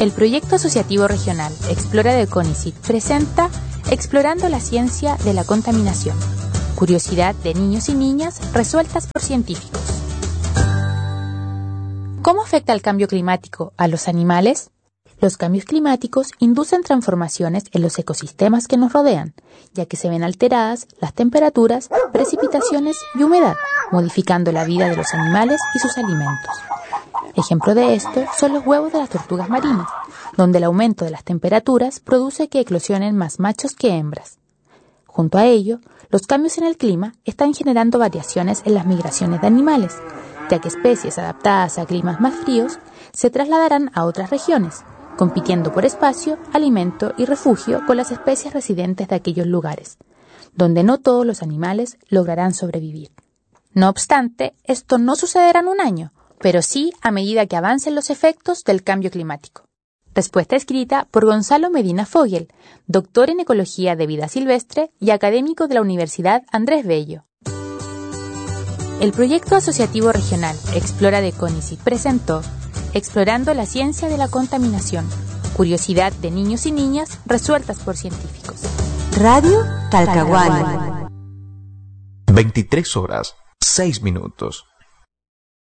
El proyecto asociativo regional Explora de CONICYT presenta Explorando la ciencia de la contaminación. Curiosidad de niños y niñas resueltas por científicos. ¿Cómo afecta el cambio climático a los animales? Los cambios climáticos inducen transformaciones en los ecosistemas que nos rodean, ya que se ven alteradas las temperaturas, precipitaciones y humedad, modificando la vida de los animales y sus alimentos. Ejemplo de esto son los huevos de las tortugas marinas, donde el aumento de las temperaturas produce que eclosionen más machos que hembras. Junto a ello, los cambios en el clima están generando variaciones en las migraciones de animales, ya que especies adaptadas a climas más fríos se trasladarán a otras regiones, compitiendo por espacio, alimento y refugio con las especies residentes de aquellos lugares, donde no todos los animales lograrán sobrevivir. No obstante, esto no sucederá en un año, pero sí a medida que avancen los efectos del cambio climático. Respuesta escrita por Gonzalo Medina Fogel, doctor en Ecología de Vida Silvestre y académico de la Universidad Andrés Bello. El proyecto asociativo regional Explora de CONICYT presentó Explorando la ciencia de la contaminación. Curiosidad de niños y niñas resueltas por científicos. Radio Talcahuano. 23 horas, 6 minutos.